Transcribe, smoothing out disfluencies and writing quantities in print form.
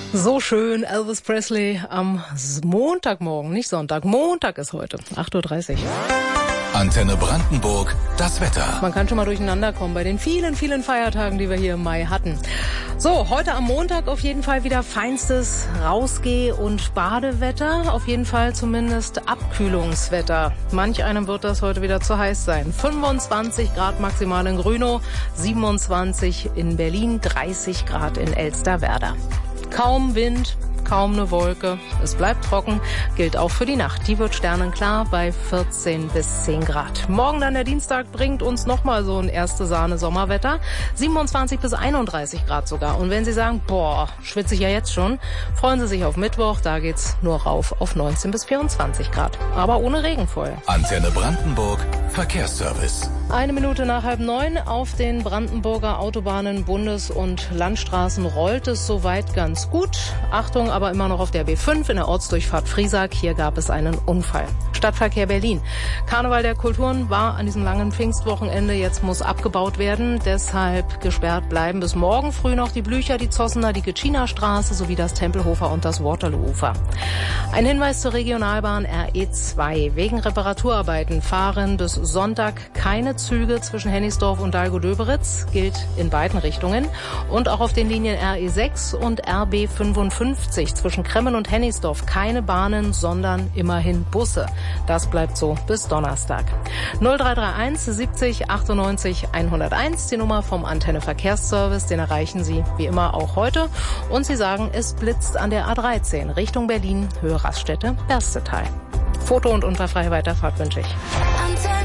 So schön, Elvis Presley am Montagmorgen, nicht Sonntag. Montag ist heute, 8.30 Uhr. Antenne Brandenburg, das Wetter. Man kann schon mal durcheinander kommen bei den vielen, vielen Feiertagen, die wir hier im Mai hatten. So, heute am Montag auf jeden Fall wieder feinstes Rausgeh- und Badewetter. Auf jeden Fall zumindest Abkühlungswetter. Manch einem wird das heute wieder zu heiß sein. 25 Grad maximal in Grünow, 27 in Berlin, 30 Grad in Elsterwerda. Kaum Wind, kaum eine Wolke. Es bleibt trocken, gilt auch für die Nacht. Die wird sternenklar bei 14 bis 10 Grad. Morgen dann der Dienstag bringt uns nochmal so ein erste Sahne Sommerwetter. 27 bis 31 Grad sogar. Und wenn Sie sagen, boah, schwitze ich ja jetzt schon, freuen Sie sich auf Mittwoch. Da geht's nur rauf auf 19 bis 24 Grad. Aber ohne Regen vorher. Antenne Brandenburg, Verkehrsservice. 1 Minute nach 8:30 auf den Brandenburger Autobahnen, Bundes- und Landstraßen rollt es soweit ganz gut. Achtung, aber immer noch auf der B5 in der Ortsdurchfahrt Friesack. Hier gab es einen Unfall. Stadtverkehr Berlin. Karneval der Kulturen war an diesem langen Pfingstwochenende. Jetzt muss abgebaut werden. Deshalb gesperrt bleiben bis morgen früh noch die Blücher, die Zossener, die Gecina Straße sowie das Tempelhofer und das Waterloo-Ufer. Ein Hinweis zur Regionalbahn RE2. Wegen Reparaturarbeiten fahren bis Sonntag keine Züge zwischen Hennigsdorf und Dahlgow-Döberitz. Gilt in beiden Richtungen. Und auch auf den Linien RE6 und RB55 zwischen Kremmen und Hennigsdorf keine Bahnen, sondern immerhin Busse. Das bleibt so bis Donnerstag. 0331 70 98 101, die Nummer vom Antenne Verkehrsservice, den erreichen Sie wie immer auch heute. Und Sie sagen, es blitzt an der A13 Richtung Berlin, Höhe Raststätte, Berstetal. Foto- und unfallfreie Weiterfahrt wünsche ich.